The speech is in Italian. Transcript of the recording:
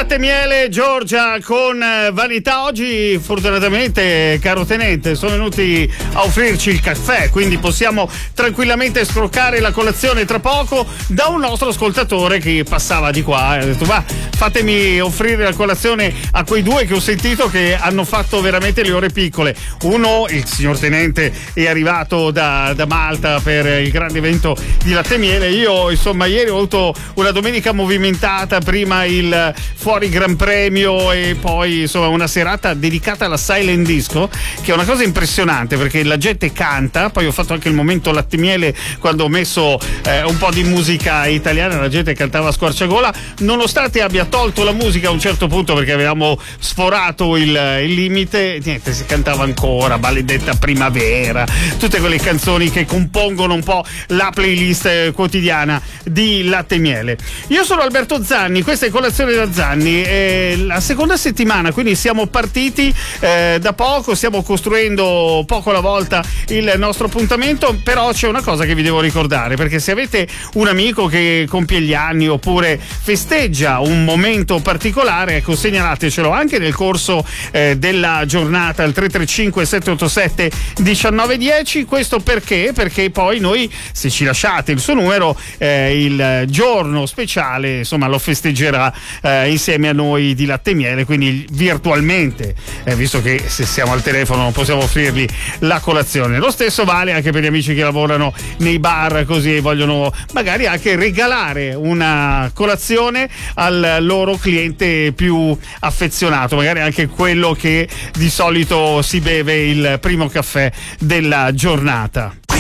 Latte Miele, Giorgia con Vanità. Oggi fortunatamente, caro tenente, sono venuti a offrirci il caffè, quindi possiamo tranquillamente scroccare la colazione tra poco da un nostro ascoltatore che passava di qua e ha detto: va, fatemi offrire la colazione a quei due che ho sentito che hanno fatto veramente le ore piccole. Uno, il signor tenente, è arrivato da Malta per il grande evento di Latte Miele. Io insomma ieri ho avuto una domenica movimentata, prima il fuori Gran Premio e poi insomma una serata dedicata alla silent disco, che è una cosa impressionante perché la gente canta. Poi ho fatto anche il momento Latte Miele quando ho messo un po' di musica italiana, la gente cantava a squarciagola, nonostante abbia tolto la musica a un certo punto perché avevamo sforato il limite. Niente, si cantava ancora Maledetta Primavera, tutte quelle canzoni che compongono un po' la playlist quotidiana di Latte Miele. Io sono Alberto Zanni, questa è Colazione da Zanni, la seconda settimana, quindi siamo partiti da poco, stiamo costruendo poco alla volta il nostro appuntamento. Però c'è una cosa che vi devo ricordare, perché se avete un amico che compie gli anni oppure festeggia un momento particolare, ecco, segnalatecelo anche nel corso della giornata al 335 787 1910. Questo perché poi noi, se ci lasciate il suo numero, il giorno speciale insomma lo festeggerà insieme a noi di Latte Miele, quindi virtualmente, visto che se siamo al telefono non possiamo offrirgli la colazione. Lo stesso vale anche per gli amici che lavorano nei bar, così vogliono magari anche regalare una colazione al loro cliente più affezionato, magari anche quello che di solito si beve il primo caffè della giornata.